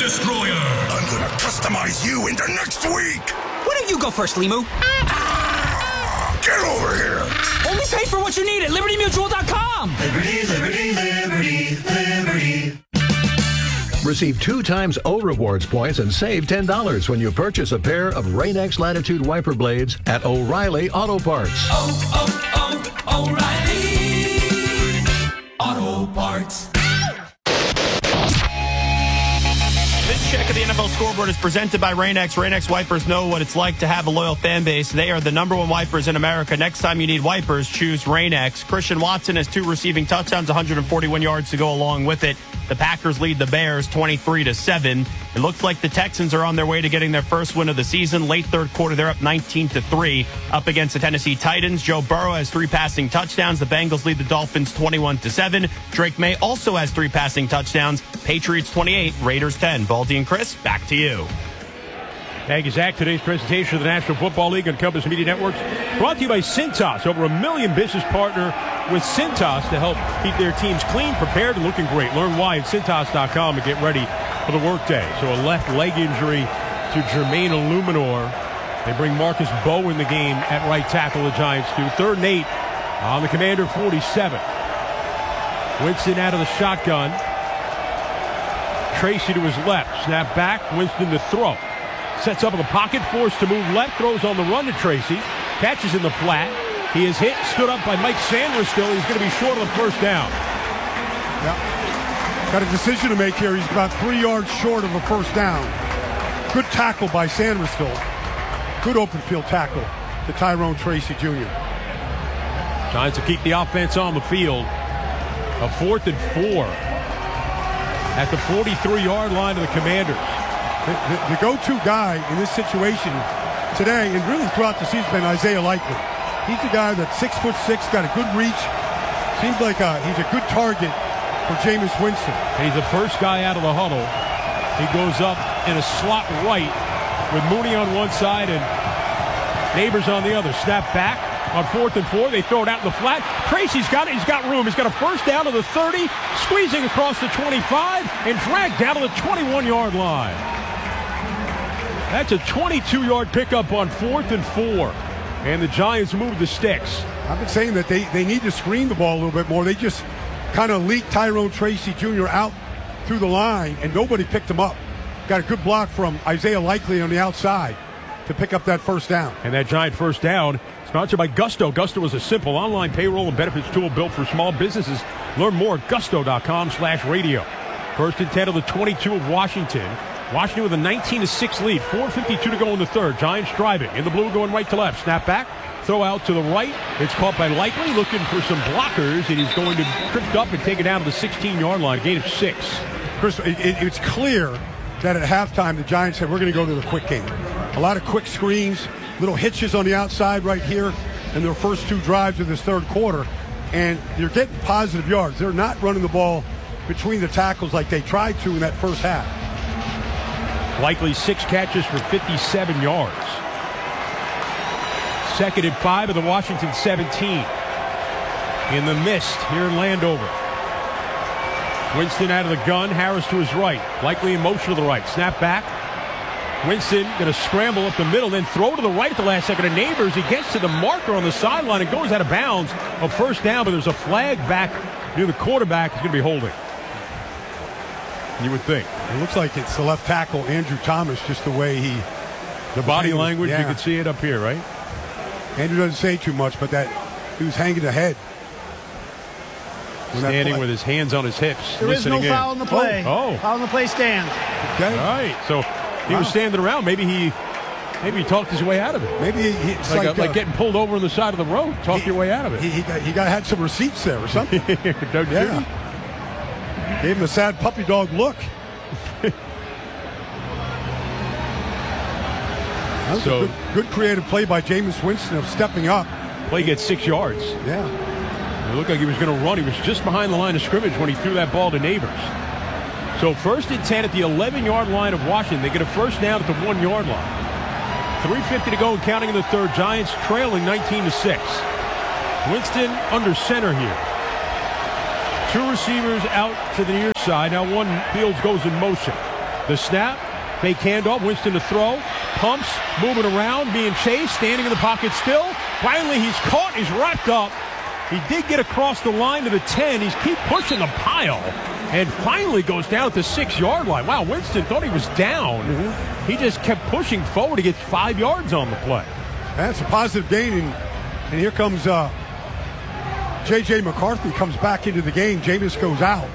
Destroyer. I'm gonna customize you into next week. Why don't you go first, Limu? Get over here. Only pay for what you need at LibertyMutual.com. Liberty, liberty, liberty, liberty. Receive 2 times O Rewards points and save $10 when you purchase a pair of Rain-X Latitude wiper blades at O'Reilly Auto Parts. O'Reilly Auto Parts. This check of the NFL scoreboard is presented by Rain-X. Rain-X wipers know what it's like to have a loyal fan base. They are the #1 wipers in America. Next time you need wipers, choose Rain-X. Christian Watson has 2 receiving touchdowns, 141 yards to go along with it. The Packers lead the Bears 23-7. It looks like the Texans are on their way to getting their first win of the season. Late third quarter, they're up 19-3 up against the Tennessee Titans. Joe Burrow has 3 passing touchdowns. The Bengals lead the Dolphins 21-7. Drake May also has 3 passing touchdowns. Patriots 28, Raiders 10. Baldy and Chris, back to you. Thank you, Zach. Today's presentation of the National Football League on Compass Media Networks brought to you by Cintas. Over 1 million business partner with Cintas to help keep their teams clean, prepared, and looking great. Learn why at Cintas.com and get ready for the workday. So a left leg injury to Jermaine Illuminor. They bring Marcus Bowe in the game at right tackle, the Giants do. 3rd and 8 on the Commander 47. Winston out of the shotgun. Tracy to his left. Snap back. Winston to throw. Sets up in the pocket, forced to move left, throws on the run to Tracy, catches in the flat. He is hit, stood up by Mike Sanders still. He's going to be short of the first down. Yeah. Got a decision to make here. He's about 3 yards short of a first down. Good tackle by Sandersville. Good open field tackle to Tyrone Tracy Jr. Giants to keep the offense on the field. A 4th and 4 at the 43-yard line of the Commanders. The go-to guy in this situation today, and really throughout the season, has been Isaiah Likely. He's the guy that's 6'6", got a good reach. Seems like he's a good target for Jameis Winston. And he's the first guy out of the huddle. He goes up in a slot right with Mooney on one side and Neighbors on the other. Snap back on 4th and 4. They throw it out in the flat. Tracy's got it. He's got room. He's got a first down to the 30, squeezing across the 25, and dragged down to the 21-yard line. That's a 22-yard pickup on 4th and 4. And the Giants move the sticks. I've been saying that they need to screen the ball a little bit more. They just kind of leaked Tyrone Tracy Jr. out through the line, and nobody picked him up. Got a good block from Isaiah Likely on the outside to pick up that first down. And that Giant first down, sponsored by Gusto. Gusto is a simple online payroll and benefits tool built for small businesses. Learn more at gusto.com/radio. 1st and 10 of the 22 of Washington. Washington with a 19-6 lead. 4:52 to go in the third. Giants driving. In the blue, going right to left. Snap back. Throw out to the right. It's caught by Likely, looking for some blockers, and he's going to trip up and take it down to the 16-yard line. Gain of 6. Chris, it's clear that at halftime the Giants said, we're going to go to the quick game. A lot of quick screens, little hitches on the outside right here in their first 2 drives of this third quarter, and you're getting positive yards. They're not running the ball between the tackles like they tried to in that first half. Likely 6 catches for 57 yards. 2nd and 5 of the Washington 17. In the mist here in Landover. Winston out of the gun. Harris to his right. Likely in motion to the right. Snap back. Winston going to scramble up the middle, then throw to the right at the last second. And Neighbors, he gets to the marker on the sideline and goes out of bounds. A first down, but there's a flag back near the quarterback. He's going to be holding. You would think. It looks like it's the left tackle, Andrew Thomas, just the way he... The body language, yeah. You can see it up here, right? Andrew doesn't say too much, but that he was hanging the head. Standing with his hands on his hips. There is no foul in the play. Oh. Foul in the play stands. Okay. All right. So he was standing around. Maybe he talked his way out of it. Maybe it's like getting pulled over on the side of the road. Talk your way out of it. He had some receipts there or something. Yeah. Gave him a sad puppy dog look. That was a good creative play by Jameis Winston of stepping up. Play gets 6 yards. Yeah. It looked like he was going to run. He was just behind the line of scrimmage when he threw that ball to Neighbors. So 1st and 10 at the 11-yard line of Washington. They get a first down at the 1-yard line. 3:50 to go and counting in the third. Giants trailing 19-6. Winston under center here. 2 receivers out to the near side. Now one Fields goes in motion. The snap, fake handoff, Winston to throw, pumps, moving around, being chased, standing in the pocket still. Finally, he's caught, he's wrapped up. He did get across the line to the 10. He's keep pushing the pile and finally goes down at the 6-yard line. Wow, Winston thought he was down. He just kept pushing forward to get 5 yards on the play. That's a positive gain, and here comes J.J. McCarthy comes back into the game. Jameis goes out.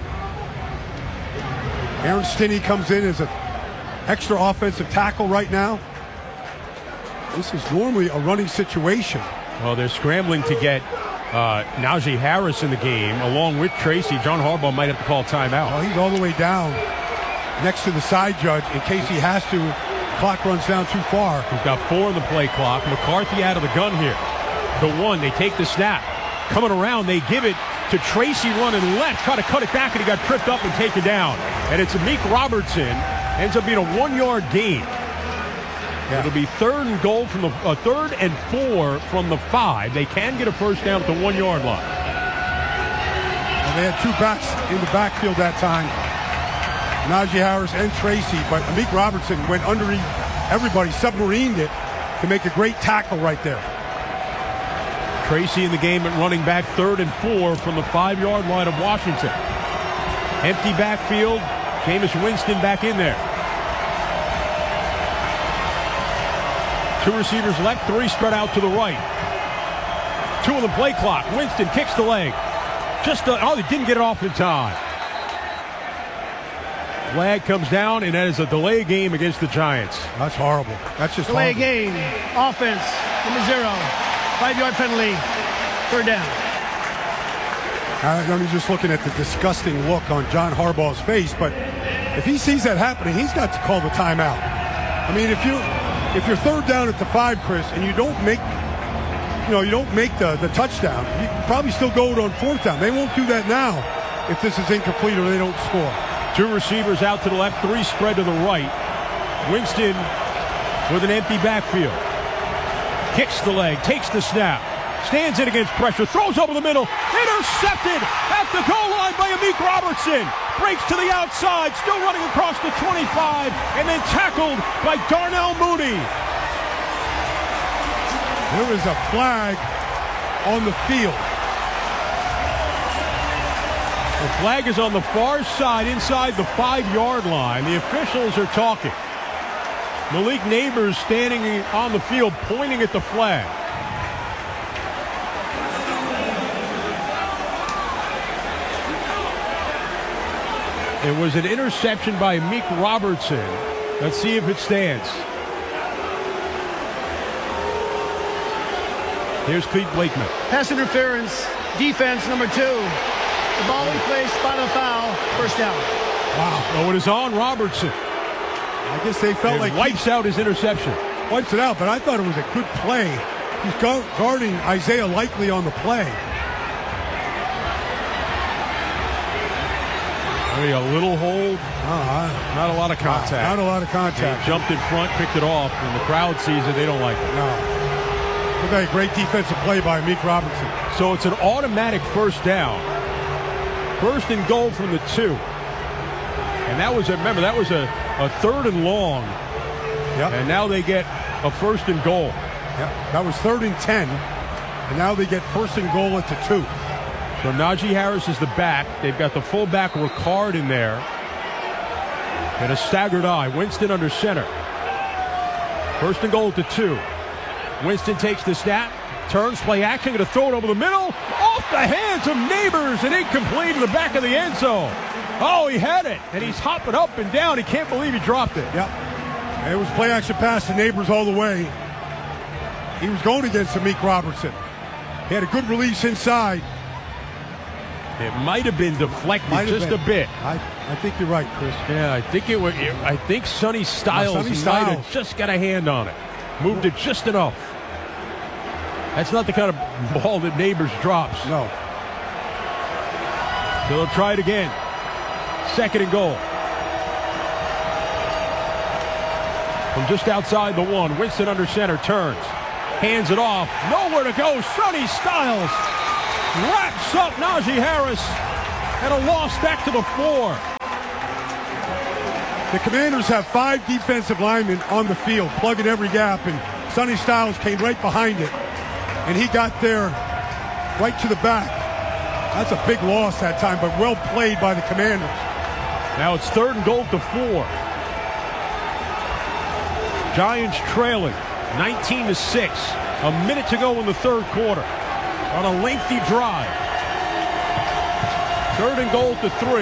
Aaron Stinney comes in as an extra offensive tackle right now. This is normally a running situation. Well, they're scrambling to get Najee Harris in the game, along with Tracy. John Harbaugh might have to call timeout. Well, he's all the way down next to the side judge in case he has to. Clock runs down too far. He's got 4 on the play clock. McCarthy out of the gun here. The 1, they take the snap. Coming around, they give it to Tracy running left. Try to cut it back, and he got tripped up and taken down. And it's Amik Robertson. Ends up being a 1-yard gain. Yeah. It'll be 3rd and goal from the 3rd and 4 from the 5. They can get a first down at the 1-yard line. Well, they had 2 backs in the backfield that time, Najee Harris and Tracy, but Amik Robertson went underneath everybody, submarined it to make a great tackle right there. Tracy in the game at running back, 3rd and 4 from the 5-yard line of Washington. Empty backfield. Jameis Winston back in there. 2 receivers left, 3 spread out to the right. 2 on the play clock. Winston kicks the leg. They didn't get it off in time. Flag comes down, and that is a delay game against the Giants. That's horrible. That's just delay horrible. game. Offense, number 0. 5-yard penalty. 3rd down. I'm just looking at the disgusting look on John Harbaugh's face, but if he sees that happening, he's got to call the timeout. I mean, if you're 3rd down at the 5, Chris, and you don't make the touchdown, you can probably still go on 4th down. They won't do that now if this is incomplete or they don't score. 2 receivers out to the left, 3 spread to the right. Winston with an empty backfield. Kicks the leg, takes the snap, stands in against pressure, throws over the middle, intercepted at the goal line by Amik Robertson. Breaks to the outside, still running across the 25, and then tackled by Darnell Mooney. There is a flag on the field. The flag is on the far side, inside the 5-yard line. The officials are talking. Malik Neighbors standing on the field, pointing at the flag. It was an interception by Amik Robertson. Let's see if it stands. Here's Clete Blakeman. Pass interference. Defense, number 2. The ball in place, spot a foul. First down. Wow. Oh, it is on Robertson. I guess they felt like wipes out his interception. Wipes it out, but I thought it was a good play. He's guarding Isaiah Likely on the play. Maybe a little hold. Not a lot of contact. Not a lot of contact. He jumped in front, picked it off, and the crowd sees it. They don't like it. No. Look at a great defensive play by Amik Robertson. So it's an automatic first down. 1st and goal from the 2. And that was, remember, that was a 3rd and long. Yep. And now they get a 1st and goal. Yep. That was 3rd and 10. And now they get 1st and goal at the 2. So Najee Harris is the back. They've got the fullback Ricard in there. And a staggered eye. Winston under center. 1st and goal at the 2. Winston takes the snap. Turns, play action. Going to throw it over the middle. Off the hands of Neighbors and incomplete to the back of the end zone. Oh, he had it. And he's hopping up and down. He can't believe he dropped it. Yep. And it was play action pass to Neighbors all the way. He was going against Amik Robertson. He had a good release inside. It might have been deflected a bit. I think you're right, Chris. Yeah, I think Sonny Styles might have just got a hand on it. Moved it just enough. That's not the kind of ball that Neighbors drops. No. So they'll try it again. 2nd and goal. From just outside the 1, Winston under center, turns. Hands it off. Nowhere to go. Sonny Styles wraps up Najee Harris. And a loss back to the 4. The Commanders have 5 defensive linemen on the field, plugging every gap, and Sonny Styles came right behind it, and he got there right to the back. That's a big loss that time, but well played by the Commanders. Now it's 3rd and goal to 4. Giants trailing 19-6. A minute to go in the 3rd quarter on a lengthy drive. 3rd and goal to 3.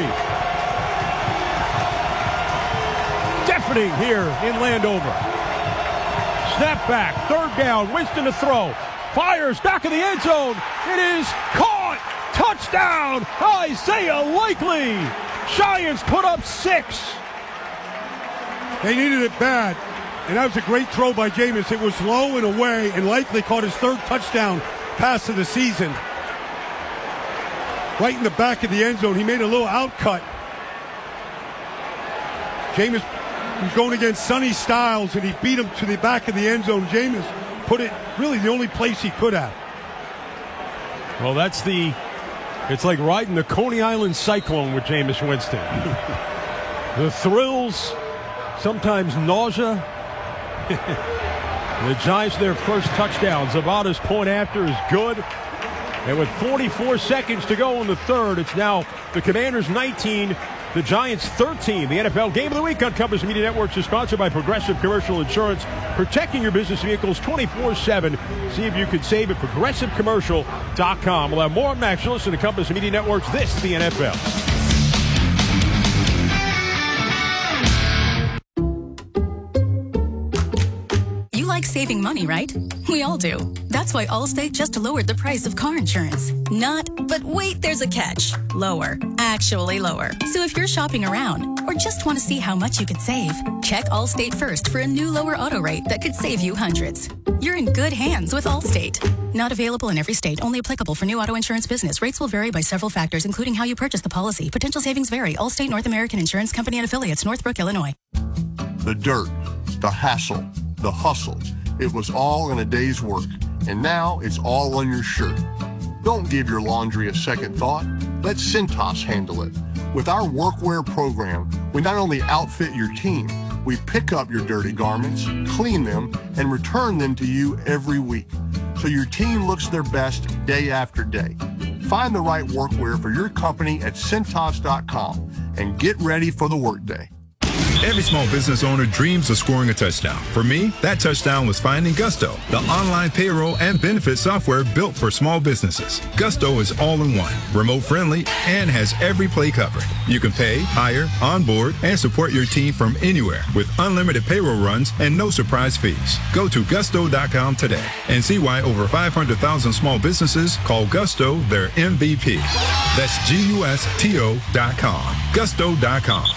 Deafening here in Landover. Snap back, 3rd down, Winston to throw. Fires back in the end zone. It is caught. Touchdown, Isaiah Likely. Giants put up 6. They needed it bad. And that was a great throw by Jameis. It was low and away, and Likely caught his 3rd touchdown pass of the season. Right in the back of the end zone. He made a little outcut. Jameis was going against Sonny Styles, and he beat him to the back of the end zone. Jameis put it really the only place he could have. Well, it's like riding the Coney Island Cyclone with Jameis Winston. The thrills, sometimes nausea. The Giants, their first touchdown. Zabata's point after is good. And with 44 seconds to go in the 3rd, it's now the Commanders 19, the Giants 13. The NFL Game of the Week on Compass Media Networks is sponsored by Progressive Commercial Insurance, protecting your business vehicles 24/7. See if you could save at ProgressiveCommercial.com. We'll have more on Max. Listen to Compass Media Networks. This is the NFL. Like saving money, right? We all do. That's why Allstate just lowered the price of car insurance. Not, but wait, there's a catch. Lower. Actually lower. So if you're shopping around or just want to see how much you could save, check Allstate first for a new lower auto rate that could save you hundreds. You're in good hands with Allstate. Not available in every state. Only applicable for new auto insurance business. Rates will vary by several factors, including how you purchase the policy. Potential savings vary. Allstate North American Insurance Company and Affiliates, Northbrook, Illinois. The dirt, the hassle, the hustle. It was all in a day's work, and now it's all on your shirt. Don't give your laundry a second thought. Let Cintas handle it. With our workwear program, we not only outfit your team, we pick up your dirty garments, clean them, and return them to you every week, so your team looks their best day after day. Find the right workwear for your company at Cintas.com and get ready for the workday. Every small business owner dreams of scoring a touchdown. For me, that touchdown was finding Gusto, the online payroll and benefit software built for small businesses. Gusto is all-in-one, remote-friendly, and has every play covered. You can pay, hire, onboard, and support your team from anywhere with unlimited payroll runs and no surprise fees. Go to gusto.com today and see why over 500,000 small businesses call Gusto their MVP. That's GUSTO.com. Gusto.com.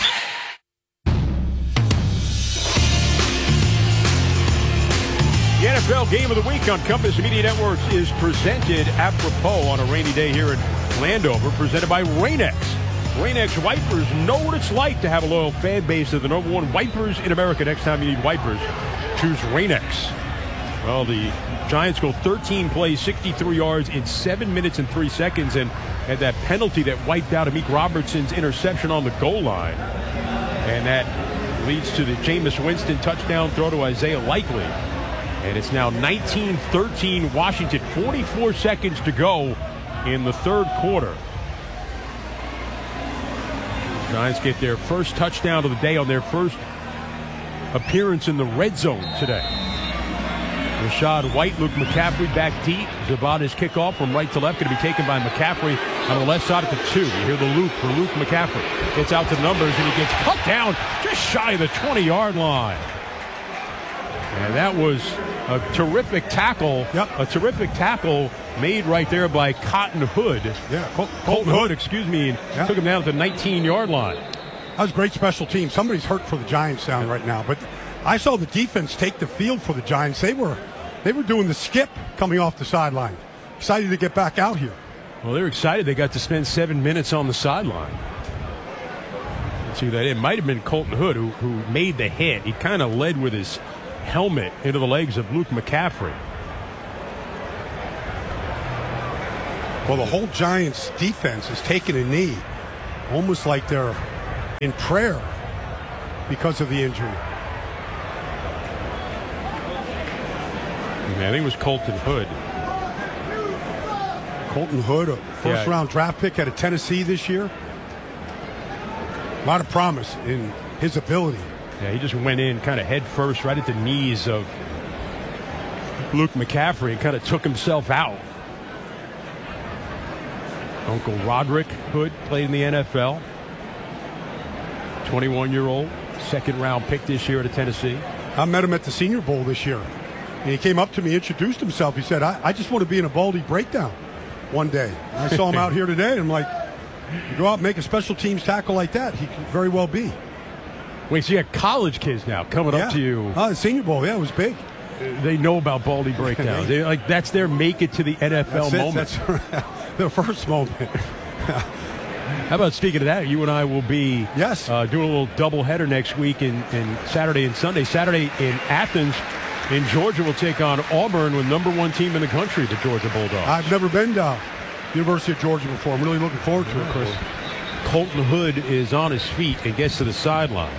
The NFL Game of the Week on Compass Media Networks is presented apropos on a rainy day here in Landover, presented by Rain-X. Rain-X wipers know what it's like to have a loyal fan base of the #1 wipers in America. Next time you need wipers, choose Rain-X. Well, the Giants go 13 plays, 63 yards in 7 minutes and 3 seconds, and had that penalty that wiped out Amik Robertson's interception on the goal line. And that leads to the Jameis Winston touchdown throw to Isaiah Likely. And it's now 19-13 Washington, 44 seconds to go in the 3rd quarter. Giants get their first touchdown of the day on their first appearance in the red zone today. Rashad White, Luke McCaffrey back deep. Zabata's kickoff from right to left going to be taken by McCaffrey on the left side at the 2. You hear the loop for Luke McCaffrey. Gets out to numbers and he gets cut down just shy of the 20-yard line. And that was a terrific tackle. Yep. A terrific tackle made right there by Colton Hood. Yeah, Colton Hood, excuse me, and took him down at the 19-yard line. That was great special team. Somebody's hurt for the Giants down right now. But I saw the defense take the field for the Giants. They were doing the skip coming off the sideline. Excited to get back out here. Well, they're excited. They got to spend 7 minutes on the sideline. Let's see that. It might have been Colton Hood who made the hit. He kind of led with his helmet into the legs of Luke McCaffrey. Well, the whole Giants defense is taking a knee, almost like they're in prayer. because of the injury. I think it was Colton Hood. Colton Hood, a first-round draft pick out of Tennessee this year. A lot of promise in his ability. Yeah, he just went in kind of head first right at the knees of Luke McCaffrey and kind of took himself out. Uncle Roderick Hood played in the NFL. 21-year-old, second-round pick this year at Tennessee. I met him at the Senior Bowl this year. And he came up to me, introduced himself. He said, I just want to be in a Baldy breakdown one day. And I saw him out here today, and I'm like, you go out and make a special teams tackle like that, he could very well be. Wait, so you got college kids now coming up to you. Senior Bowl, it was big. They know about Baldy breakdowns. That's their make it to the NFL moment. That's their first moment. How about speaking of that, you and I will be doing a little doubleheader next week in Saturday and Sunday. Saturday in Athens, in Georgia, will take on Auburn, with #1 team in the country, the Georgia Bulldogs. I've never been to University of Georgia before. I'm really looking forward to it, Chris. Colton Hood is on his feet and gets to the sideline.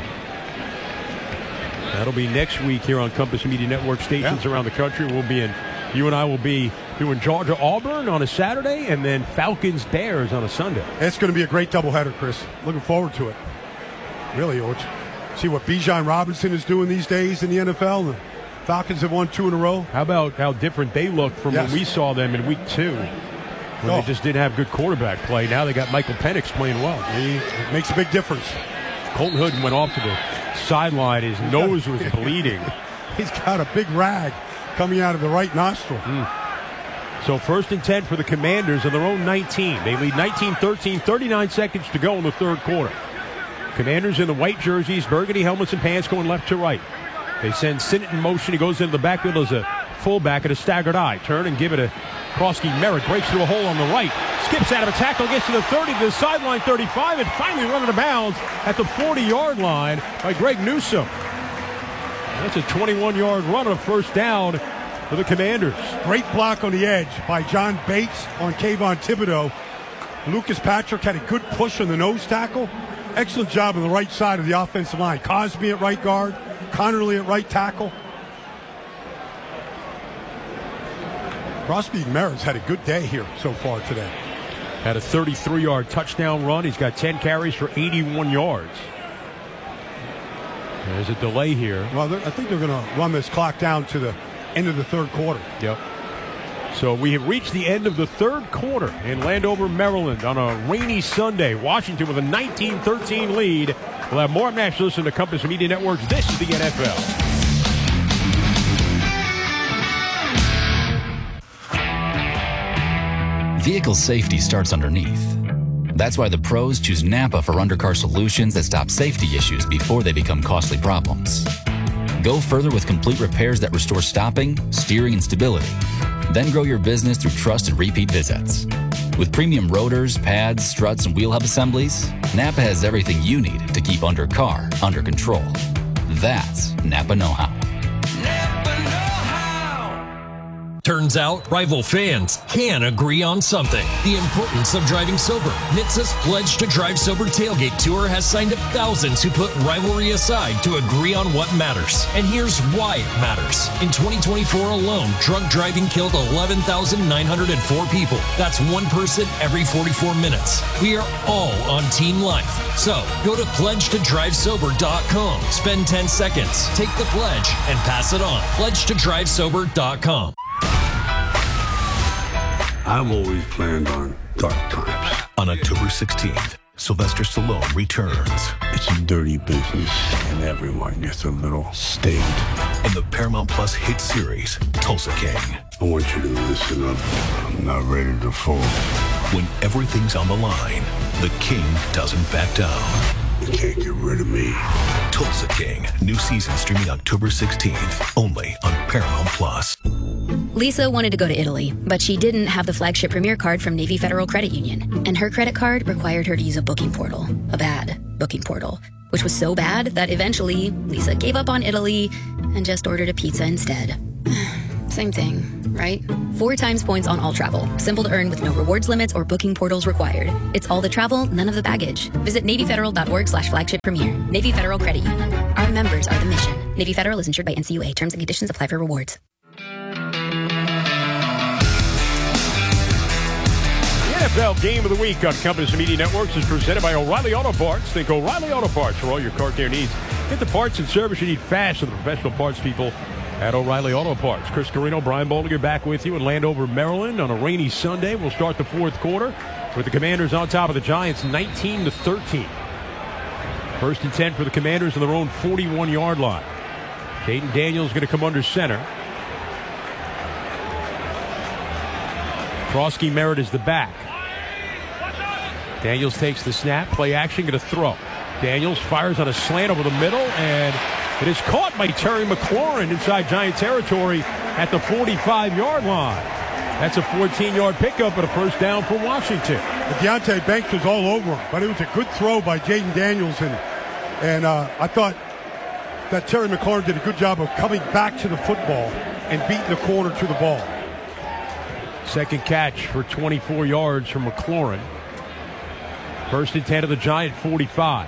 That'll be next week here on Compass Media Network stations around the country. You and I will be doing Georgia-Auburn on a Saturday, and then Falcons-Bears on a Sunday. It's going to be a great doubleheader, Chris. Looking forward to it. Really, see what Bijan Robinson is doing these days in the NFL. The Falcons have won 2 in a row. How about how different they look from when we saw them in Week 2, when they just didn't have good quarterback play. Now they got Michael Penix playing well. It makes a big difference. Colton Hood went off to the sideline. His nose was bleeding. He's got a big rag coming out of the right nostril. So 1st and 10 for the Commanders on their own 19. They lead 19-13, 39 seconds to go in the third quarter. Commanders in the white jerseys, burgundy helmets and pants, going left to right. They send Sinnott in motion. He goes into the backfield as a fullback at a staggered eye. Turn and give it a Krosky. Merritt breaks through a hole on the right. Skips out of a tackle, gets to the 30, to the sideline 35, and finally run out of bounds at the 40-yard line by Greg Newsome. That's a 21-yard run on a first down for the Commanders. Great block on the edge by John Bates on Kayvon Thibodeau. Lucas Patrick had a good push on the nose tackle. Excellent job on the right side of the offensive line. Cosby at right guard, Connerly at right tackle. Crosby Merritt's had a good day here so far today. Had a 33-yard touchdown run. He's got 10 carries for 81 yards. There's a delay here. Well, I think they're going to run this clock down to the end of the third quarter. Yep. So we have reached the end of the third quarter in Landover, Maryland on a rainy Sunday. Washington with a 19-13 lead. We'll have more up next. Listen to Compass Media Networks. This is the NFL. Vehicle safety starts underneath. That's why the pros choose Napa for undercar solutions that stop safety issues before they become costly problems. Go further with complete repairs that restore stopping, steering, and stability. Then grow your business through trusted repeat visits. With premium rotors, pads, struts, and wheel hub assemblies, Napa has everything you need to keep undercar under control. That's Napa know-how. Turns out, rival fans can agree on something. The importance of driving sober. NHTSA's Pledge to Drive Sober Tailgate Tour has signed up thousands who put rivalry aside to agree on what matters. And here's why it matters. In 2024 alone, drunk driving killed 11,904 people. That's one person every 44 minutes. We are all on Team Life. So, go to pledgetodrivesober.com. Spend 10 seconds, take the pledge, and pass it on. Pledgetodrivesober.com. I've always planned on dark times. On October 16th, Sylvester Stallone returns. It's a dirty business, and everyone gets a little state. In the Paramount Plus hit series, Tulsa King. I want you to listen up. I'm not ready to fall. When everything's on the line, the King doesn't back down. You can't get rid of me. Tulsa King, new season streaming October 16th, only on Paramount Plus. Lisa wanted to go to Italy, but she didn't have the flagship Premier card from Navy Federal Credit Union, and her credit card required her to use a booking portal, a bad booking portal, which was so bad that eventually Lisa gave up on Italy and just ordered a pizza instead. Same thing, right? 4 times points on all travel. Simple to earn with no rewards limits or booking portals required. It's all the travel, none of the baggage. Visit NavyFederal.org/flagship premier. Navy Federal Credit Union. Our members are the mission. Navy Federal is insured by NCUA. Terms and conditions apply for rewards. NFL Game of the Week on Compass Media Networks is presented by O'Reilly Auto Parts. Think O'Reilly Auto Parts for all your car care needs. Get the parts and service you need fast with the professional parts people at O'Reilly Auto Parts. Chris Carino, Brian Boldinger back with you in Landover, Maryland on a rainy Sunday. We'll start the fourth quarter with the Commanders on top of the Giants 19-13. First and 10 for the Commanders on their own 41-yard line. Jaden Daniels going to come under center. Krosky Merritt is the back. Daniels takes the snap. Play action, going to throw. Daniels fires on a slant over the middle, and it is caught by Terry McLaurin inside Giant territory at the 45-yard line. That's a 14-yard pickup and a first down for Washington. Deontay Banks was all over him, but it was a good throw by Jaden Daniels, and I thought that Terry McLaurin did a good job of coming back to the football and beating the corner to the ball. Second catch for 24 yards from McLaurin. First and 10 of the Giant 45.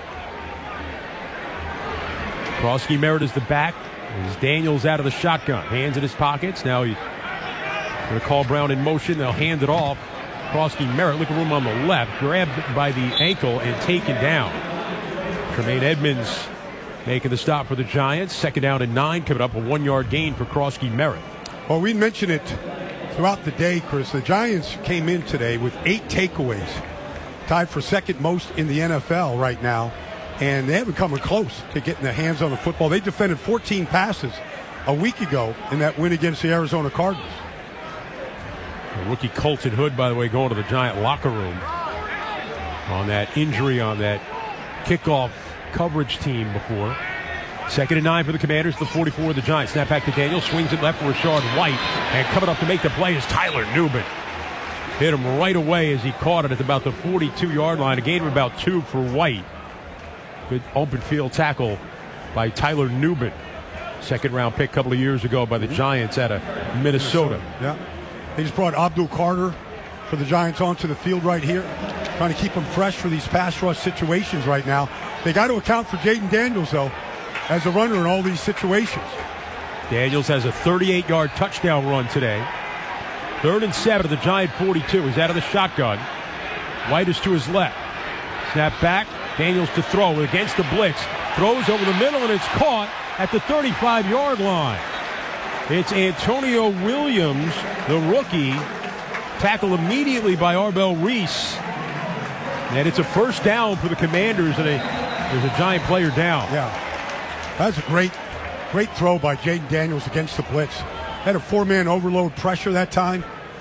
Krosky Merritt is the back. As Daniels out of the shotgun. Hands in his pockets. Now he's going to call Brown in motion. They'll hand it off. Krosky Merritt, look at room on the left. Grabbed by the ankle and taken down. Tremaine Edmonds making the stop for the Giants. Second down and 9. Coming up, a 1-yard gain for Krosky Merritt. Well, we mentioned it throughout the day, Chris. The Giants came in today with 8 takeaways. Tied for second most in the NFL right now. And they haven't come close to getting their hands on the football. They defended 14 passes a week ago in that win against the Arizona Cardinals. Rookie Colton Hood, by the way, going to the Giant locker room on that injury on that kickoff coverage team before. Second and 9 for the Commanders, the 44 of the Giants. Snap back to Daniel, swings it left for Rashard White, and coming up to make the play is Tyler Nubin. Hit him right away as he caught it at about the 42-yard line. A gain of about 2 for White. Good open field tackle by Tyler Nubin. Second-round pick a couple of years ago by the Giants out of Minnesota. Yeah. They just brought Abdul Carter for the Giants onto the field right here. Trying to keep him fresh for these pass rush situations right now. They got to account for Jaden Daniels, though, as a runner in all these situations. Daniels has a 38-yard touchdown run today. 3rd and 7 of the Giant 42. He's out of the shotgun. White is to his left. Snap back. Daniels to throw against the blitz. Throws over the middle, and it's caught at the 35-yard line. It's Antonio Williams, the rookie, tackled immediately by Arbel Reese. And it's a first down for the Commanders, and there's a Giant player down. Yeah, that's a great throw by Jaden Daniels against the blitz. Had a 4-man overload pressure that time.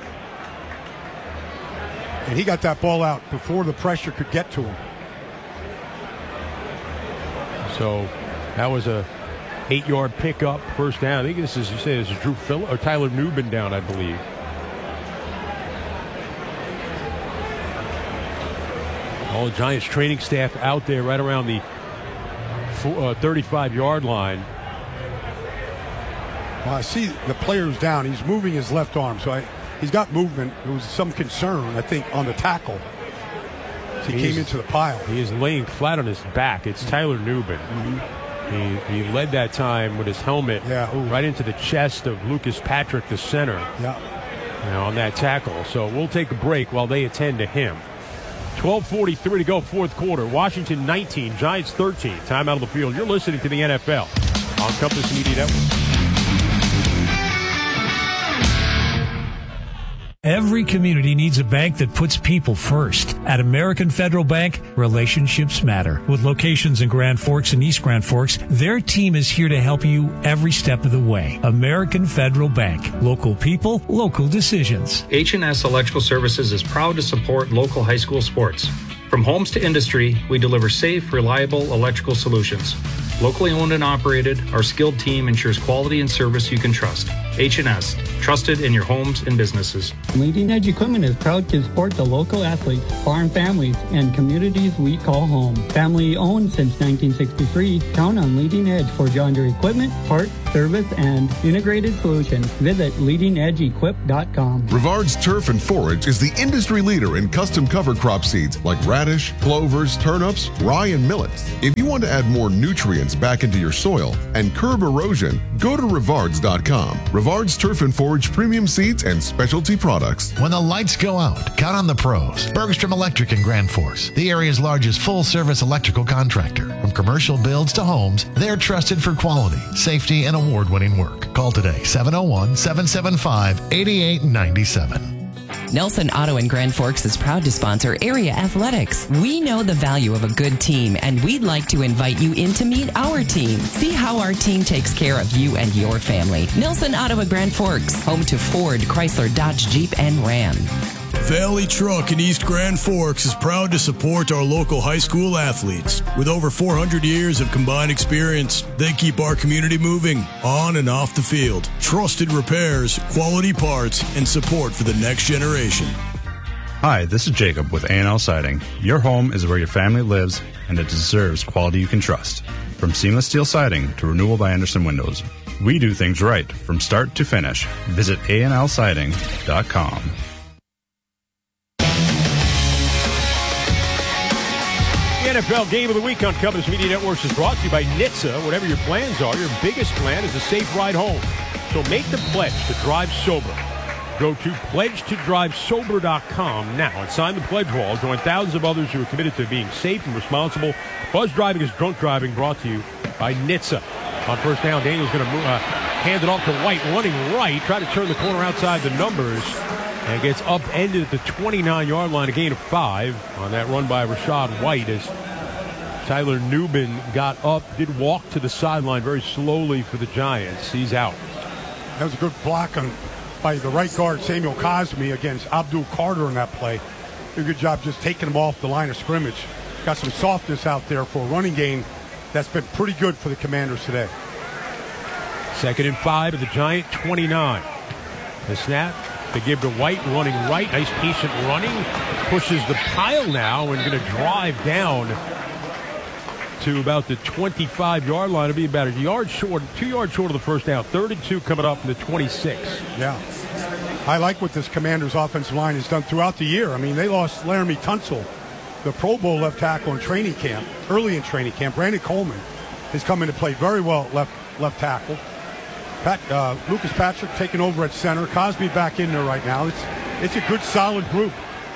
And he got that ball out before the pressure could get to him. So that was a 8-yard pickup, first down. I think this is, you say, this is Drew Phillip or Tyler Nubin down, I believe. All the Giants training staff out there right around the 35-yard line. Well, I see the player's down. He's moving his left arm, so he's got movement. There was some concern, I think, on the tackle. So he came into the pile. He is laying flat on his back. It's Tyler Nubin. Mm-hmm. He led that time with his helmet right into the chest of Lucas Patrick, the center, on that tackle. So we'll take a break while they attend to him. 12:43 to go, fourth quarter. Washington 19, Giants 13. Time out of the field. You're listening to the NFL on Compass Media Network. Every community needs a bank that puts people first. At American Federal Bank, relationships matter. With locations in Grand Forks and East Grand Forks, their team is here to help you every step of the way. American Federal Bank. Local people, local decisions. H&S Electrical Services is proud to support local high school sports. From homes to industry, we deliver safe, reliable electrical solutions. Locally owned and operated, our skilled team ensures quality and service you can trust. H&S, trusted in your homes and businesses. Leading Edge Equipment is proud to support the local athletes, farm families, and communities we call home. Family owned since 1963, count on Leading Edge for John Deere equipment, parts, service, and integrated solutions. Visit leadingedgeequip.com. Rivard's Turf and Forage is the industry leader in custom cover crop seeds like radish, clovers, turnips, rye, and millets. If you want to add more nutrients back into your soil and curb erosion, go to Rivards.com. Rivard's Turf and Forage premium seeds and specialty products. When the lights go out, count on the pros. Bergstrom Electric in Grand Forks, the area's largest full-service electrical contractor. From commercial builds to homes, they're trusted for quality, safety, and award-winning work. Call today, 701-775-8897. Nelson Auto in Grand Forks is proud to sponsor area athletics. We know the value of a good team, and we'd like to invite you in to meet our team. See how our team takes care of you and your family. Nelson Auto in Grand Forks, home to Ford, Chrysler, Dodge, Jeep, and Ram. Valley Truck in East Grand Forks is proud to support our local high school athletes. With over 400 years of combined experience, they keep our community moving on and off the field. Trusted repairs, quality parts, and support for the next generation. Hi, this is Jacob with A&L Siding. Your home is where your family lives, and it deserves quality you can trust. From seamless steel siding to Renewal by Anderson windows, we do things right from start to finish. Visit ANLsiding.com. The NFL Game of the Week on Compass Media Networks is brought to you by NHTSA. Whatever your plans are, your biggest plan is a safe ride home. So make the pledge to drive sober. Go to pledgetodrivesober.com now and sign the pledge wall. Join thousands of others who are committed to being safe and responsible. Buzz driving is drunk driving, brought to you by NHTSA. On first down, Daniel's going to hand it off to White, running right, try to turn the corner outside the numbers, and gets upended at the 29-yard line, a gain of 5 on that run by Rashad White as Tyler Newman got up, did walk to the sideline very slowly for the Giants. He's out. That was a good block by the right guard, Samuel Cosme, against Abdul Carter in that play. Did a good job just taking him off the line of scrimmage. Got some softness out there for a running game that's been pretty good for the Commanders today. 2nd and 5 at the Giant 29. The snap. They give to White, running right. Nice patient running. Pushes the pile now and going to drive down to about the 25-yard line. It'll be about 2 yards short of the first down. 3rd and 2 coming up from the 26. Yeah. I like what this Commanders offensive line has done throughout the year. I mean, they lost Laramie Tunsil, the Pro Bowl left tackle in training camp, early in training camp. Brandon Coleman is coming to play very well at left tackle. Lucas Patrick taking over at center. Cosby back in there right now. It's a good, solid group.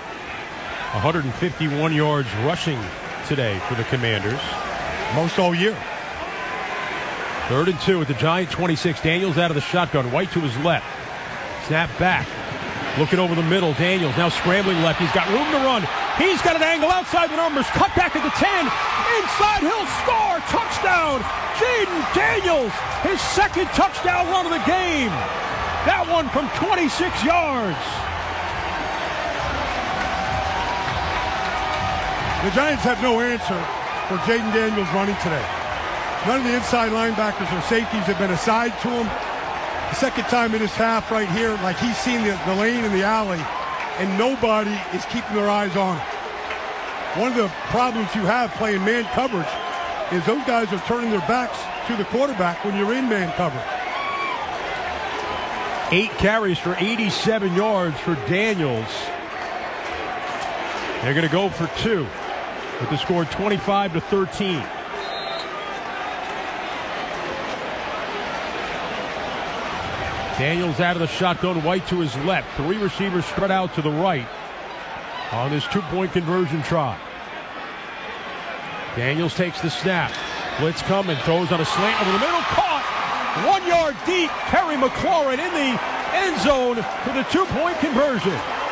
151 yards rushing today for the Commanders. Most all year. 3rd and 2 at the Giant 26. Daniels out of the shotgun. White to his left. Snap back. Looking over the middle. Daniels now scrambling left. He's got room to run. He's got an angle outside the numbers. Cut back at the 10. Inside, he'll score. Touchdown. Jaden Daniels. His second touchdown run of the game. That one from 26 yards. The Giants have no answer for Jaden Daniels running today. None of the inside linebackers or safeties have been aside to him. The second time in this half right here, like he's seen the lane in the alley, and nobody is keeping their eyes on him. One of the problems you have playing man coverage is those guys are turning their backs to the quarterback when you're in man coverage. 8 carries for 87 yards for Daniels. They're going to go for 2 with the score 25-13. Daniels out of the shotgun, White to his left. 3 receivers spread out to the right on this 2-point conversion try. Daniels takes the snap. Blitz coming, throws on a slant over the middle, caught 1 yard deep. Terry McLaurin in the end zone for the 2-point conversion.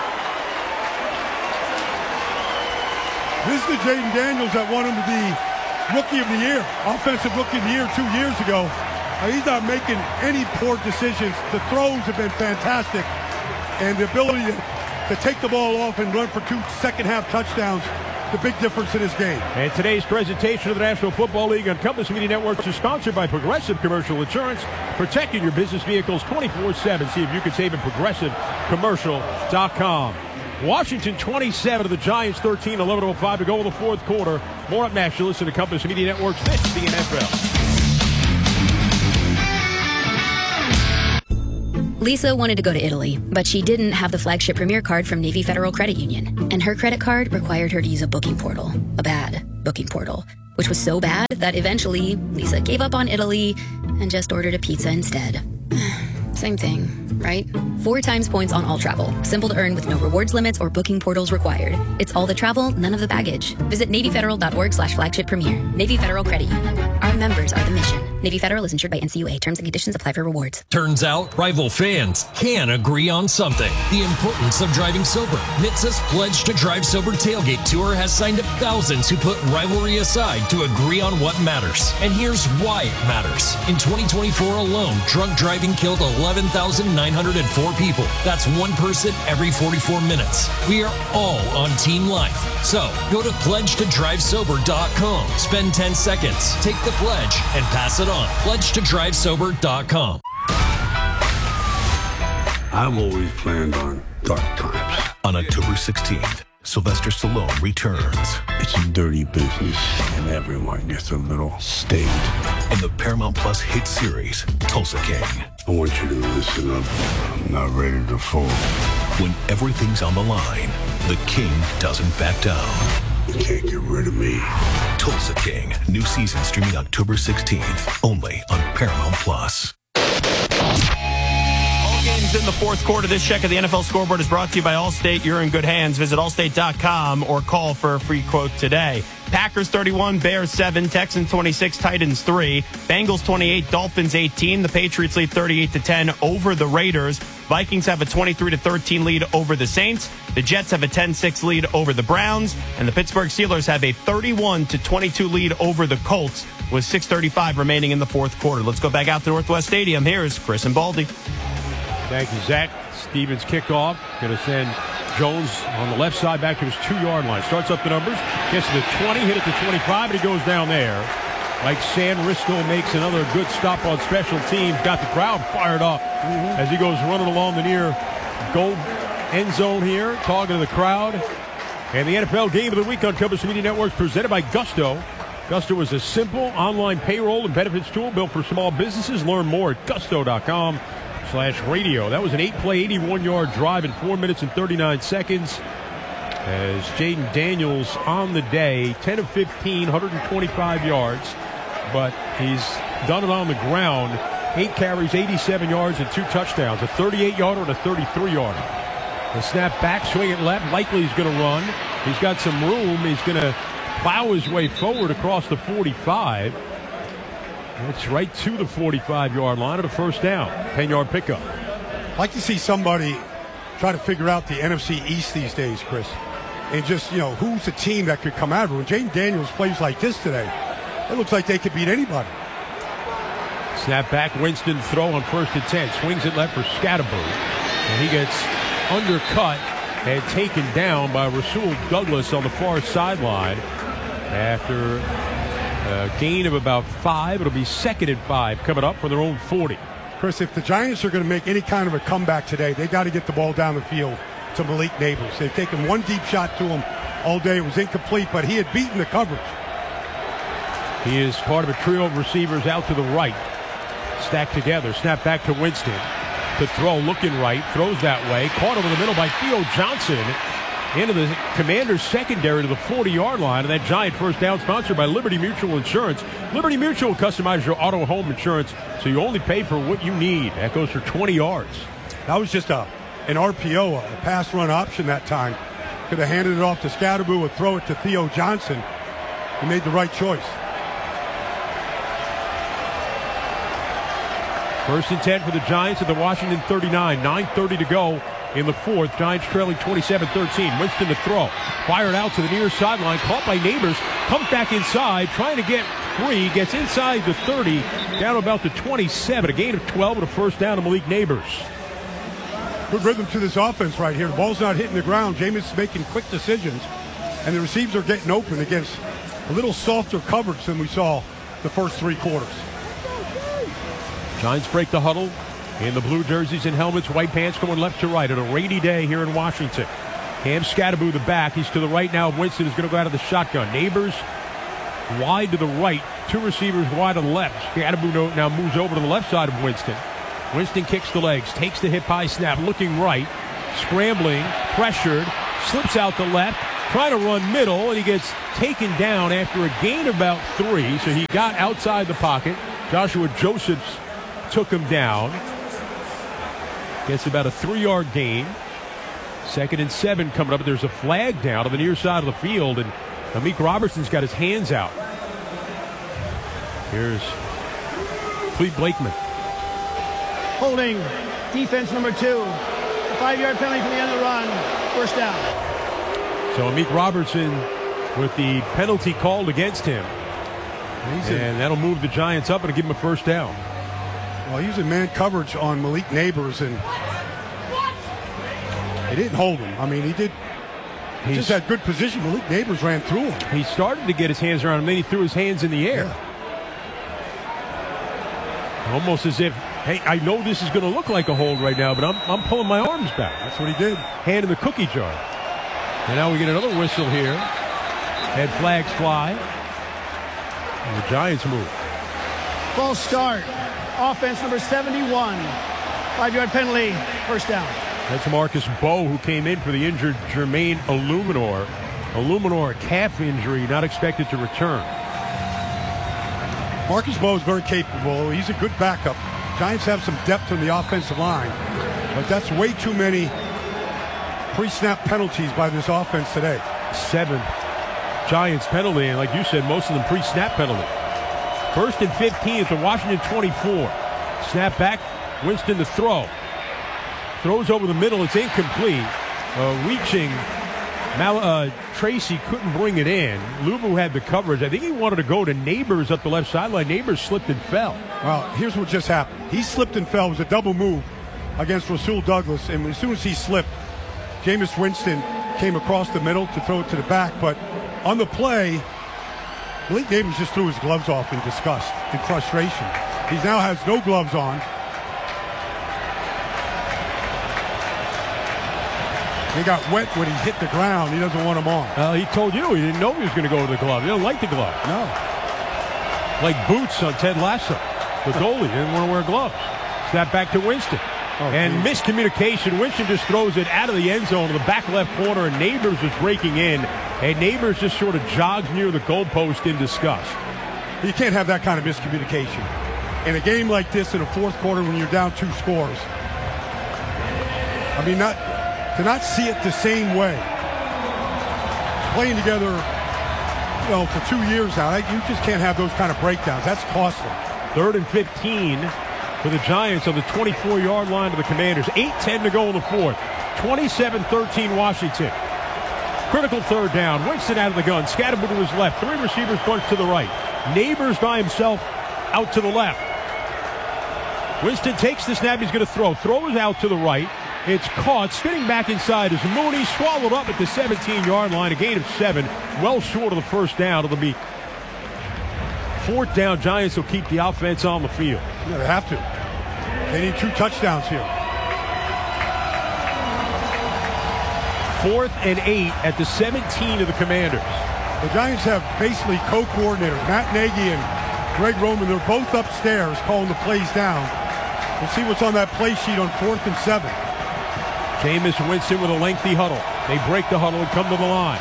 This is the Jaden Daniels that won him to be Rookie of the Year, Offensive Rookie of the Year 2 years ago. He's not making any poor decisions. The throws have been fantastic. And the ability to take the ball off and run for 2 second-half touchdowns the big difference in this game. And today's presentation of the National Football League on Compass Media Networks is sponsored by Progressive Commercial Insurance, protecting your business vehicles 24/7. See if you can save at progressivecommercial.com. Washington 27 to the Giants 13, 11:05 to go in the fourth quarter. More up next. You listen to Compass Media Networks. This is the NFL. Lisa wanted to go to Italy, but she didn't have the flagship Premier card from Navy Federal Credit Union. And her credit card required her to use a booking portal. A bad booking portal. Which was so bad that eventually Lisa gave up on Italy and just ordered a pizza instead. Same thing, right? 4 times points on all travel. Simple to earn with no rewards limits or booking portals required. It's all the travel, none of the baggage. Visit NavyFederal.org/flagship premier. Navy Federal Credit Union. Our members are the mission. Navy Federal is insured by NCUA. Terms and conditions apply for rewards. Turns out, rival fans can agree on something. The importance of driving sober. NHTSA's Pledge to Drive Sober Tailgate Tour has signed up thousands who put rivalry aside to agree on what matters. And here's why it matters. In 2024 alone, drunk driving killed 11,904 people. That's one person every 44 minutes. We are all on Team Life. So, go to pledgetodrivesober.com. Spend 10 seconds, take the pledge, and pass it on. pledgetodrivesober.com. I've always planned on dark times. On October 16th, Sylvester Stallone returns. It's a dirty business, and everyone gets a little stained. In the Paramount Plus hit series, Tulsa King. I want you to listen up. I'm not ready to fold. When everything's on the line, the King doesn't back down. You can't get rid of me. Tulsa King, new season streaming October 16th, only on Paramount Plus. All games in the fourth quarter. This check of the NFL scoreboard is brought to you by Allstate. You're in good hands. Visit allstate.com or call for a free quote today. Packers 31, Bears 7, Texans 26, Titans 3, Bengals 28, Dolphins 18. The Patriots lead 38-10 over the Raiders. Vikings have a 23-13 lead over the Saints. The Jets have a 10-6 lead over the Browns, and the Pittsburgh Steelers have a 31-22 lead over the Colts with 6:35 remaining in the fourth quarter. Let's go back out to Northwest Stadium. Here's Chris and Baldy. Thank you, Zach. Stevens kickoff. Going to send Jones on the left side back to his 2-yard line. Starts up the numbers. Gets to the 20, hit at the 25, and he goes down there. Mike Sanrisco makes another good stop on special teams. Got the crowd fired up as he goes running along the near goal end zone here, talking to the crowd. And the NFL Game of the Week on Compass Media Networks presented by Gusto. Gusto is a simple online payroll and benefits tool built for small businesses. Learn more at gusto.com/radio. That was an 8-play, 81-yard drive in 4 minutes and 39 seconds. As Jaden Daniels on the day, 10 of 15, 125 yards. But he's done it on the ground. 8 carries, 87 yards, and 2 touchdowns. A 38-yarder and a 33-yarder. The snap back, swing it left. Likely he's going to run. He's got some room. He's going to plow his way forward across the 45. It's right to the 45-yard line of a first down. 10-yard pickup. I'd like to see somebody try to figure out the NFC East these days, Chris. And just, who's the team that could come out of it. When Jaden Daniels plays like this today, it looks like they could beat anybody. Snap back, Winston throw on 1st and 10. Swings it left for Scatterberg. And he gets undercut and taken down by Rasul Douglas on the far sideline. After a gain of about 5, it'll be 2nd and 5 coming up for their own 40. Chris, if the Giants are going to make any kind of a comeback today, they got to get the ball down the field to Malik Nabers. They've taken one deep shot to him all day. It was incomplete, but he had beaten the coverage. He is part of a trio of receivers out to the right. Stacked together. Snap back to Winston. To throw, looking right. Throws that way. Caught over the middle by Theo Johnson. Into the Commanders' secondary to the 40-yard line. And that Giant first down sponsored by Liberty Mutual Insurance. Liberty Mutual customizes your auto home insurance so you only pay for what you need. That goes for 20 yards. That was just an RPO, a pass run option that time. Could have handed it off to Scatterbo or throw it to Theo Johnson. He made the right choice. 1st and 10 for the Giants at the Washington 39. 9:30 to go in the fourth. Giants trailing 27-13. Winston to throw. Fired out to the near sideline. Caught by Nabers. Comes back inside. Trying to get free. Gets inside the 30. Down about the 27. A gain of 12 and a first down to Malik Nabers. Good rhythm to this offense right here. The ball's not hitting the ground. Jameis making quick decisions. and the receivers are getting open against a little softer coverage than we saw the first 3 quarters. Giants break the huddle in the blue jerseys and helmets, white pants going left to right on a rainy day here in Washington. Cam Scatterbo the back. He's to the right now. Winston is going to go out of the shotgun. Neighbors wide to the right. 2 receivers wide to the left. Scatterbo now moves over to the left side of Winston. Winston kicks the legs, takes the hip high snap, looking right, scrambling, pressured, slips out the left, trying to run middle, and he gets taken down after a gain of about 3. So he got outside the pocket. Joshua Josephs took him down. Gets about a 3-yard gain. 2nd and 7 coming up. There's a flag down on the near side of the field, and Amik Robertson's got his hands out. Here's Clete Blakeman. Holding defense number 2. A 5-yard penalty from the end of the run. First down. So Amik Robertson with the penalty called against him. And that'll move the Giants up and give him a first down. Well, he's in man coverage on Malik Neighbors, and he didn't hold him. I mean, he did. He just had good position. Malik Neighbors ran through him. He started to get his hands around him, then he threw his hands in the air. Yeah. Almost as if, hey, I know this is going to look like a hold right now, but I'm pulling my arms back. That's what he did. Hand in the cookie jar. And now we get another whistle here. Head flags fly. And the Giants move. False start. Offense number 71. 5-yard penalty. First down. That's Marcus Bowe, who came in for the injured Jermaine Illuminor. Illuminor, a calf injury, not expected to return. Marcus Bowe is very capable. He's a good backup. Giants have some depth on the offensive line, but that's way too many pre-snap penalties by this offense today. 7th Giants penalty, and like you said, most of them pre-snap penalty. 1st and 15 at the Washington 24. Snap back, Winston to throw. Throws over the middle, it's incomplete. Reaching, Tracy couldn't bring it in. Lubu had the coverage. I think he wanted to go to Neighbors up the left sideline. Neighbors slipped and fell. Well, here's what just happened. He slipped and fell. It was a double move against Rasul Douglas, and as soon as he slipped, Jameis Winston came across the middle to throw it to the back, but on the play, Malik Neighbors just threw his gloves off in disgust and frustration. He now has no gloves on. He got wet when he hit the ground. He doesn't want them on. He told you he didn't know he was going to go with the glove. He don't like the glove. No. Like boots on Ted Lasso. The goalie didn't want to wear gloves. Snap back to Winston. Miscommunication. Winston just throws it out of the end zone to the back left corner, and Neighbors is breaking in. And Neighbors just sort of jogs near the goalpost in disgust. You can't have that kind of miscommunication. In a game like this, in the 4th quarter, when you're down 2 scores. I mean, to not see it the same way. Playing together, for 2 years now, you just can't have those kind of breakdowns. That's costly. 3rd and 15 for the Giants on the 24-yard line of the Commanders. 8:10 to go in the 4th. 27-13 Washington. Critical 3rd down. Winston out of the gun. Scatterbo to his left. 3 receivers bunched to the right. Neighbors by himself out to the left. Winston takes the snap. He's going to throw. Throws out to the right. It's caught. Spinning back inside is Mooney. Swallowed up at the 17-yard line. A gain of 7. Well short of the first down. It'll be 4th down. Giants will keep the offense on the field. Yeah, they have to. They need 2 touchdowns here. 4th and 8 at the 17 of the Commanders. The Giants have basically co-coordinators. Matt Nagy and Greg Roman. They're both upstairs calling the plays down. We'll see what's on that play sheet on 4th and 7. Jameis Winston with a lengthy huddle. They break the huddle and come to the line.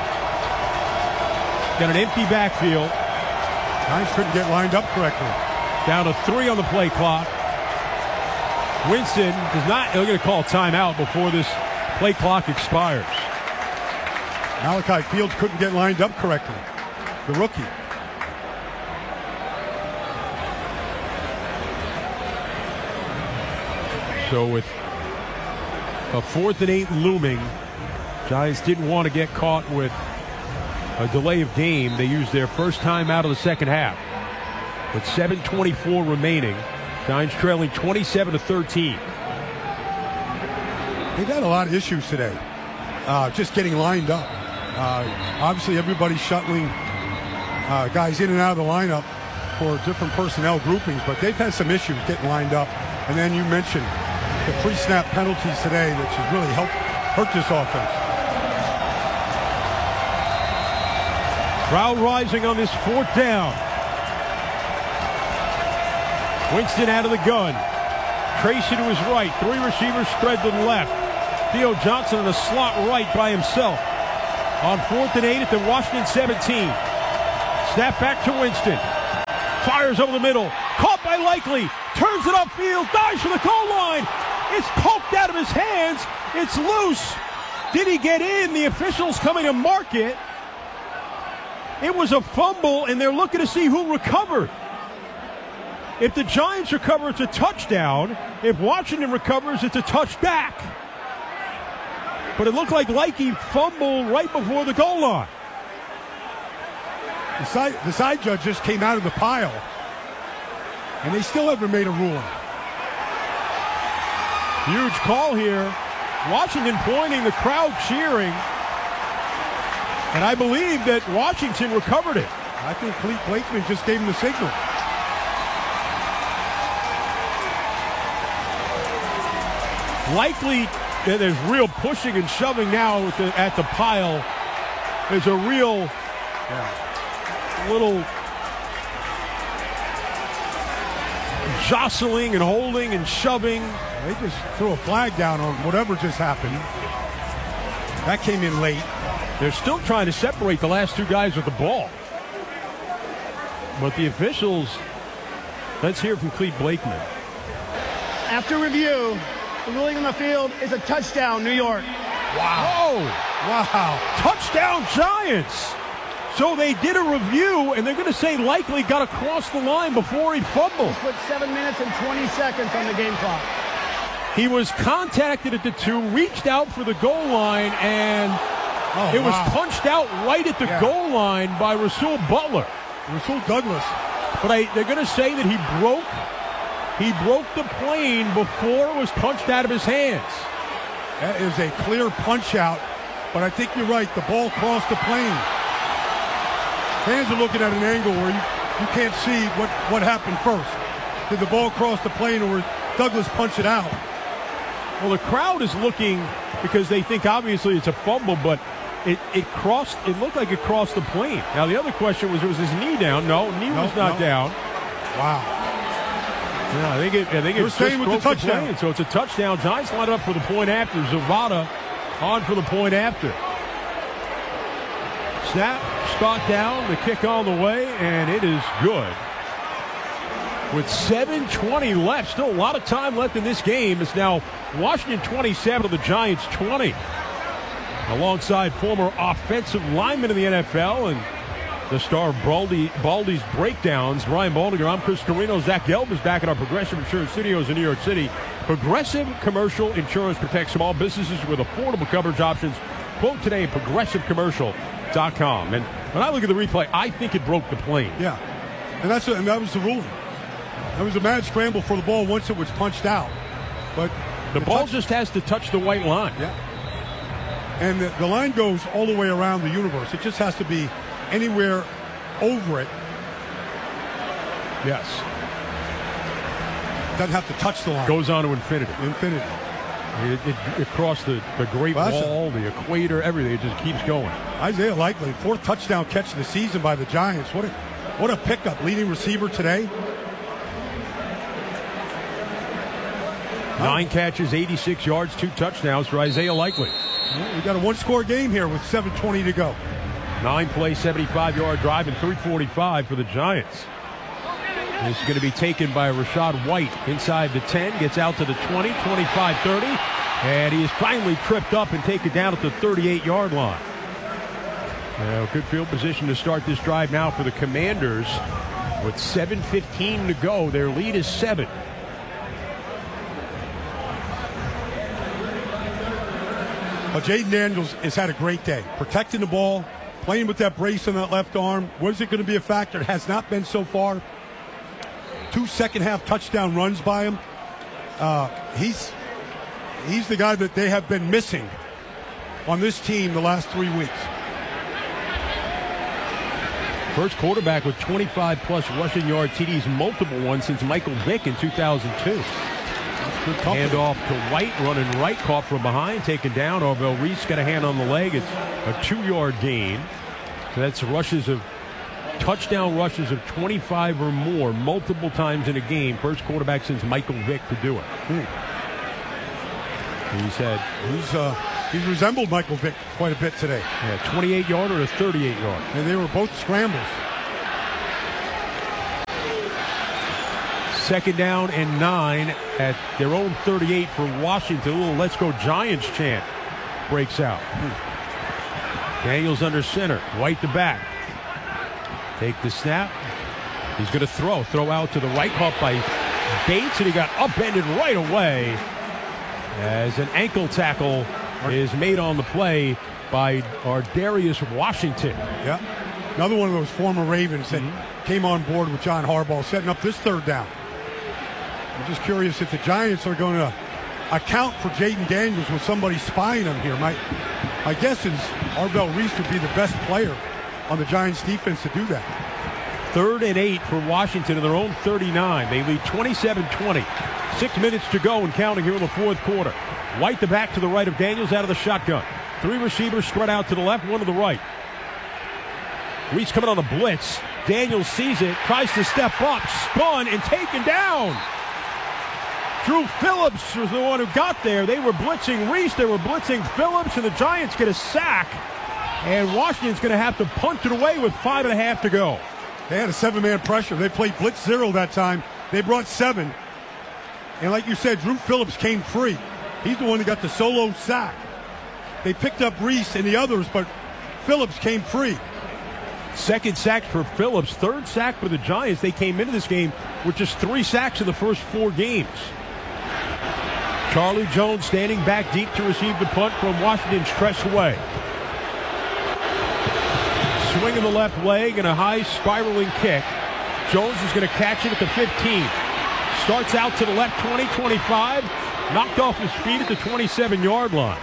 Got an empty backfield. Giants couldn't get lined up correctly. Down to 3 on the play clock. Winston does not. They're going to call a timeout before this play clock expires. Malachi Fields couldn't get lined up correctly. The rookie. So with a 4th and 8 looming, Giants didn't want to get caught with a delay of game. They used their first time out of the second half. With 7:24 remaining, Giants trailing 27-13. They've had a lot of issues today. Just getting lined up. Obviously, everybody's shuttling guys in and out of the lineup for different personnel groupings, but they've had some issues getting lined up. And then you mentioned the pre-snap penalties today, which has really hurt this offense. Crowd rising on this 4th down. Winston out of the gun. Tracy to his right. 3 receivers spread to the left. Theo Johnson in the slot right by himself. On 4th and 8 at the Washington 17. Snap back to Winston. Fires over the middle. Caught by Likely. Turns it upfield. Dives for the goal line. It's poked out of his hands. It's loose. Did he get in? The officials coming to mark it. It was a fumble, and they're looking to see who recovered. If the Giants recover, it's a touchdown. If Washington recovers, it's a touchback. But it looked like Likey fumbled right before the goal line. The side judge just came out of the pile, and they still haven't made a ruling. Huge call here. Washington pointing, the crowd cheering. And I believe that Washington recovered it. I think Clete Blakeman just gave him the signal. Likely, there's real pushing and shoving now at the pile. There's a real little jostling and holding and shoving. They just threw a flag down on whatever just happened. That came in late. They're still trying to separate the last 2 guys with the ball. But the officials, let's hear from Clete Blakeman. After review, the ruling on the field is a touchdown, New York. Wow. Wow. Touchdown, Giants. So they did a review, and they're going to say Likely got across the line before he fumbled. He's put 7 minutes and 20 seconds on the game clock. He was contacted at the 2, reached out for the goal line, and it was punched out right at the goal line by Rasul Butler. Rasul Douglas. But they're going to say that he broke the plane before it was punched out of his hands. That is a clear punch out, but I think you're right. The ball crossed the plane. Fans are looking at an angle where you can't see what happened first. Did the ball cross the plane or did Douglas punch it out? Well, the crowd is looking because they think obviously it's a fumble, but it looked like it crossed the plane. Now, the other question was his knee down? No, knee was not down. Wow. Yeah, I think it's staying with the touchdown. Plane, so it's a touchdown. Giants line up for the point after. Zavada on for the point after. Snap, spot down, the kick on the way, and it is good. With 7:20 left, still a lot of time left in this game. It's now Washington 27 to the Giants 20. Alongside former offensive lineman in the NFL and the star of Baldy's Breakdowns, Ryan Baldinger. I'm Chris Carino. Zach Gelb is back at our Progressive Insurance Studios in New York City. Progressive Commercial Insurance protects small businesses with affordable coverage options. Quote today at progressivecommercial.com. And when I look at the replay, I think it broke the plane. Yeah, and that was the ruling. There was a mad scramble for the ball once it was punched out. But the ball just has to touch the white line. Yeah. And the line goes all the way around the universe. It just has to be anywhere over it. Yes. Doesn't have to touch the line. Goes on to infinity. Infinity. It crossed the Great Wall, the equator, everything. It just keeps going. Isaiah Likely, 4th touchdown catch of the season by the Giants. What a pickup. Leading receiver today. 9 catches, 86 yards, 2 touchdowns for Isaiah Likely. Well, we got a 1-score game here with 7:20 to go. 9-play, 75-yard drive and 3:45 for the Giants. This is going to be taken by Rashad White inside the 10, gets out to the 20, 25, 30, and he is finally tripped up and taken down at the 38-yard line. Good field position to start this drive now for the Commanders with 7:15 to go. Their lead is 7. Well, Jaden Daniels has had a great day. Protecting the ball, playing with that brace on that left arm. Was it going to be a factor? It has not been so far. 2 second-half touchdown runs by him. He's the guy that they have been missing on this team the last 3 weeks. First quarterback with 25-plus rushing yard TDs, multiple ones since Michael Vick in 2002. Hand off to White, running right, caught from behind, taken down. Arvell Reese got a hand on the leg. It's a 2-yard gain. So that's touchdown rushes of 25 or more multiple times in a game. First quarterback since Michael Vick to do it. He's resembled Michael Vick quite a bit today. Yeah, 28-yard or a 38-yard. And they were both scrambles. Second down and 9 at their own 38 for Washington. A little "Let's Go Giants" chant breaks out. Daniels under center. White the back. Take the snap. He's going to throw out to the right, caught by Bates, and he got upended right away as an ankle tackle is made on the play by Darius Washington. Yeah, another one of those former Ravens that came on board with John Harbaugh, setting up this third down. I'm just curious if the Giants are going to account for Jaden Daniels with somebody spying him here. My guess is Arvell Reese would be the best player on the Giants defense to do that. 3rd and 8 for Washington in their own 39. They lead 27-20. 6 minutes to go and counting here in the fourth quarter. White the back to the right of Daniels out of the shotgun. 3 receivers spread out to the left, 1 to the right. Reese coming on a blitz. Daniels sees it, tries to step up, spun, and taken down. Drew Phillips was the one who got there. They were blitzing Reese, they were blitzing Phillips, and the Giants get a sack. And Washington's going to have to punt it away with 5.5 to go. They had a 7-man pressure. They played blitz 0 that time. They brought 7. And like you said, Drew Phillips came free. He's the one who got the solo sack. They picked up Reese and the others, but Phillips came free. Second sack for Phillips, 3rd sack for the Giants. They came into this game with just 3 sacks in the first 4 games. Charlie Jones standing back deep to receive the punt from Washington's Tress Way. Swing of the left leg and a high spiraling kick. Jones is going to catch it at the 15. Starts out to the left 20, 25. Knocked off his feet at the 27-yard line.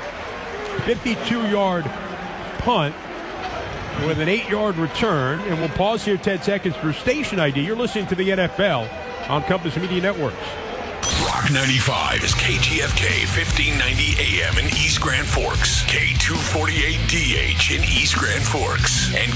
52-yard punt with an 8-yard return. And we'll pause here 10 seconds for station ID. You're listening to the NFL on Compass Media Networks. Rock 95 is KGFK 1590 AM in East Grand Forks, K248DH in East Grand Forks, and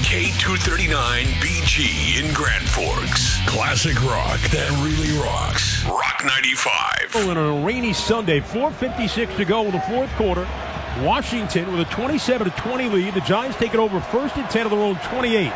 K239BG in Grand Forks. Classic rock that really rocks. Rock 95. On a rainy Sunday, 4:56 to go in the fourth quarter. Washington with a 27-20 lead. The Giants take it over 1st and 10 of their own 28.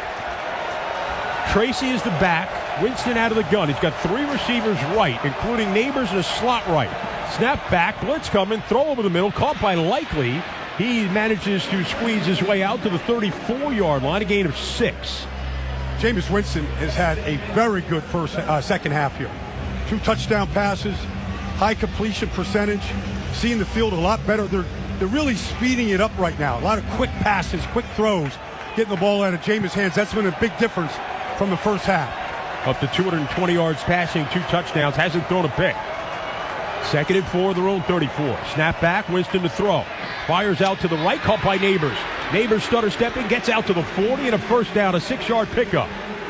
Tracy is the back. Winston out of the gun. He's got 3 receivers right, including Neighbors and a slot right. Snap back, blitz coming, throw over the middle, caught by Likely. He manages to squeeze his way out to the 34-yard line, a gain of 6. Jameis Winston has had a very good second half here. 2 touchdown passes, high completion percentage, seeing the field a lot better. They're really speeding it up right now. A lot of quick passes, quick throws, getting the ball out of Jameis' hands. That's been a big difference from the first half. Up to 220 yards passing, 2 touchdowns, hasn't thrown a pick. 2nd and 4, their own 34. Snap back, Winston to throw. Fires out to the right, caught by Neighbors. Neighbors stutter stepping, gets out to the 40 and a first down, a 6-yard pickup.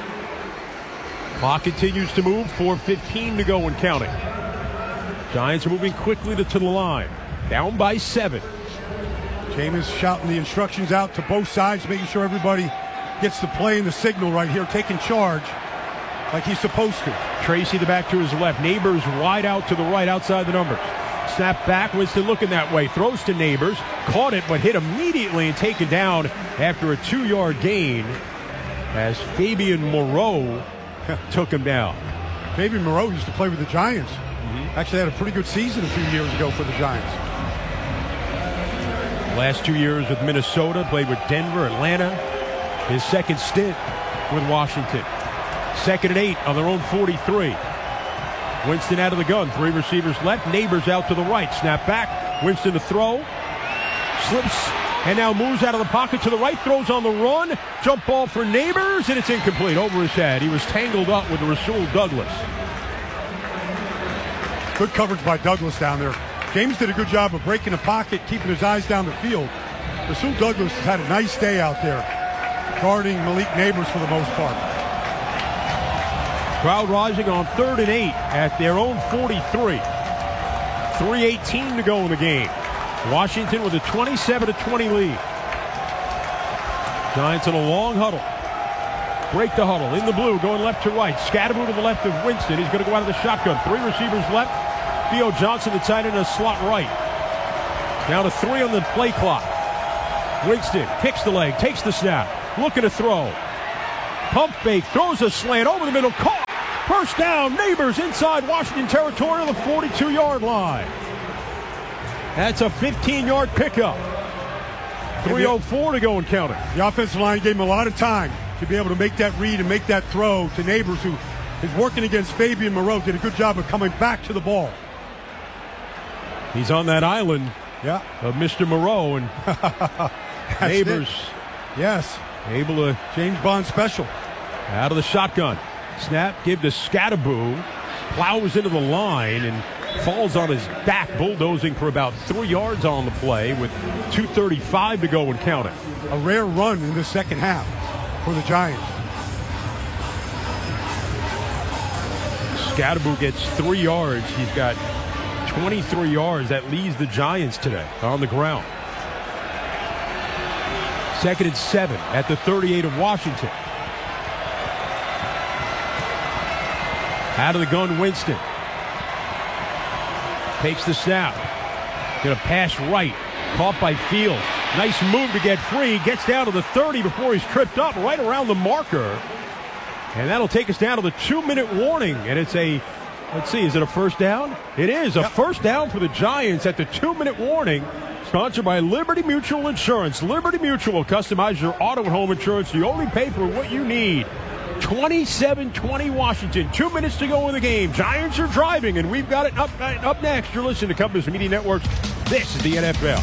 Clock continues to move, 4:15 to go and counting. Giants are moving quickly to the line. Down by 7. Jameis shouting the instructions out to both sides, making sure everybody gets the play and the signal right here, taking charge like he's supposed to. Tracy the back to his left. Neighbors wide out to the right outside the numbers. Snap back. Winston looking that way. Throws to Neighbors. Caught it but hit immediately and taken down after a 2-yard gain as Fabian Moreau took him down. Fabian Moreau used to play with the Giants. Actually had a pretty good season a few years ago for the Giants. Last 2 years with Minnesota. Played with Denver, Atlanta. His second stint with Washington. 2nd and 8 on their own 43. Winston out of the gun. 3 receivers left. Neighbors out to the right. Snap back. Winston to throw. Slips and now moves out of the pocket to the right. Throws on the run. Jump ball for Neighbors, and it's incomplete over his head. He was tangled up with Rasul Douglas. Good coverage by Douglas down there. James did a good job of breaking the pocket, keeping his eyes down the field. Rasul Douglas has had a nice day out there. guarding Malik Neighbors for the most part. Crowd rising on 3rd and 8 at their own 43. 3:18 to go in the game. Washington with a 27-20 lead. Giants in a long huddle. Break the huddle in the blue, going left to right. Scatterbo to the left of Winston. He's going to go out of the shotgun. 3 receivers left. Theo Johnson, the tight end, in a slot right. Down to 3 on the play clock. Winston kicks the leg, takes the snap, looking to throw. Pump fake, throws a slant over the middle. Caught. First down, Neighbors inside Washington territory on the 42-yard line. That's a 15-yard pickup. 3:04 to go and count it. The offensive line gave him a lot of time to be able to make that read and make that throw to Neighbors, who is working against Fabian Moreau. Did a good job of coming back to the ball. He's on that island of Mr. Moreau, and Neighbors. Yes. Able to. James Bond special. Out of the shotgun. Snap, give to Scatterbo. Plows into the line and falls on his back, bulldozing for about 3 yards on the play with 2:35 to go and count it. A rare run in the second half for the Giants. Scatterbo gets 3 yards. He's got 23 yards. That leads the Giants today on the ground. 2nd and 7 at the 38 of Washington. Out of the gun, Winston. Takes the snap. Going to pass right. Caught by Fields. Nice move to get free. Gets down to the 30 before he's tripped up right around the marker. And that'll take us down to the 2-minute warning. And it's a, let's see, is it a first down? It is a first down for the Giants at the 2-minute warning. Sponsored by Liberty Mutual Insurance. Liberty Mutual, customize your auto and home insurance. You only pay for what you need. 27-20 Washington. 2 minutes to go in the game. Giants are driving, and we've got it up next. You're listening to Compass Media Networks. This is the NFL.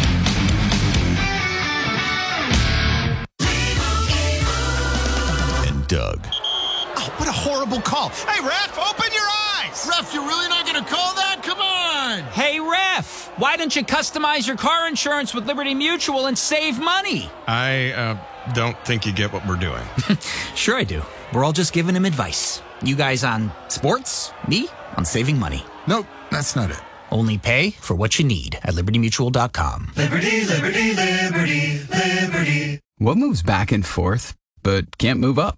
And Doug. Oh, what a horrible call. Hey, ref, open your eyes. Ref, you're really not going to call that? Come on. Hey, ref, why don't you customize your car insurance with Liberty Mutual and save money? I don't think you get what we're doing. Sure I do. We're all just giving him advice. You guys on sports, me on saving money. Nope, that's not it. Only pay for what you need at libertymutual.com. Liberty, liberty, liberty, liberty. What moves back and forth but can't move up?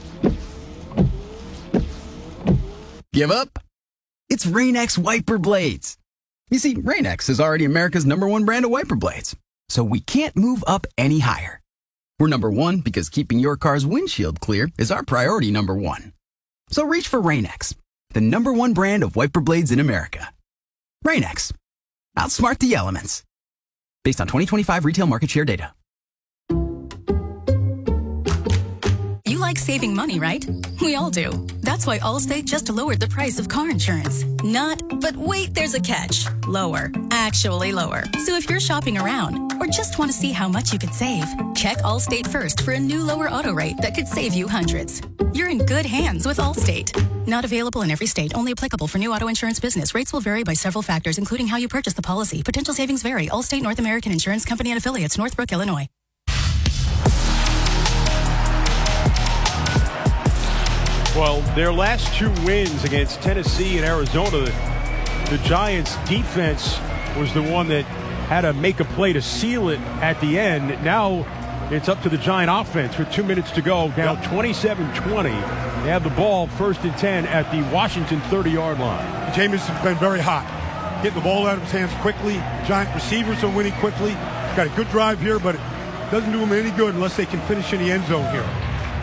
Give up? It's Rain-X wiper blades. You see, Rain-X is already America's #1 brand of wiper blades, so we can't move up any higher. We're #1 because keeping your car's windshield clear is our priority #1. So reach for Rain-X, the #1 brand of wiper blades in America. Rain-X. Outsmart the elements. Based on 2025 retail market share data. You like saving money, right? We all do. That's why Allstate just lowered the price of car insurance. Not, but wait, there's a catch. Lower. Actually lower. So if you're shopping around or just want to see how much you could save, check Allstate first for a new lower auto rate that could save you hundreds. You're in good hands with Allstate. Not available in every state. Only applicable for new auto insurance business. Rates will vary by several factors, including how you purchase the policy. Potential savings vary. Allstate North American Insurance Company and affiliates, Northbrook, Illinois. Well, their last 2 wins against Tennessee and Arizona, the Giants' defense was the one that had to make a play to seal it at the end. Now it's up to the Giant offense with 2 minutes to go, down 27-20. They have the ball 1st and 10 at the Washington 30-yard line. Jameis has been very hot, getting the ball out of his hands quickly. Giant receivers are winning quickly. Got a good drive here, but it doesn't do them any good unless they can finish in the end zone here.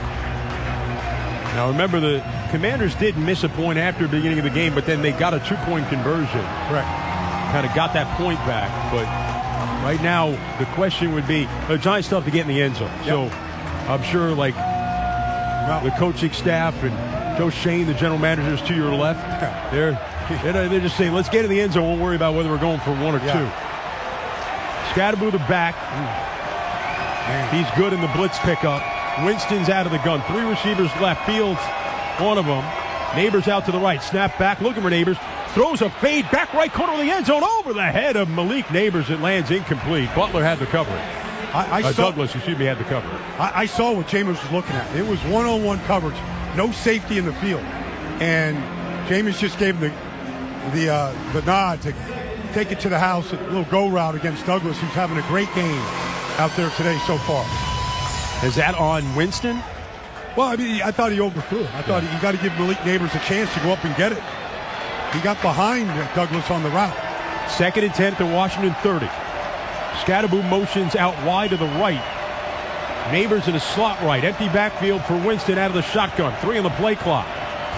Now, remember, the Commanders did miss a point after the beginning of the game, but then they got a 2-point conversion. Correct. Kind of got that point back. But right now, the question would be, the Giants still have to get in the end zone. Yep. So I'm sure, like, the coaching staff and Joe Shane, the general managers to your left, they're just saying, let's get in the end zone. We'll worry about whether we're going for 1 or 2. Scatterbo the back. He's good in the blitz pickup. Winston's out of the gun. 3 receivers left. Fields, one of them. Neighbors out to the right. Snap back. Looking for Neighbors. Throws a fade back right corner of the end zone over the head of Malik Neighbors. It lands incomplete. Butler had the coverage. Douglas, had the cover. I saw what Jameis was looking at. It was one-on-one coverage, no safety in the field, and Jameis just gave him the nod to take it to the house, a little go route against Douglas, who's having a great game out there today so far. Is that on Winston? Well, I mean, I thought he overthrew it. I thought you got to give Malik Neighbors a chance to go up and get it. He got behind Douglas on the route. 2nd and 10 to Washington 30. Scatterboom motions out wide to the right. Neighbors in a slot right. Empty backfield for Winston out of the shotgun. 3 on the play clock.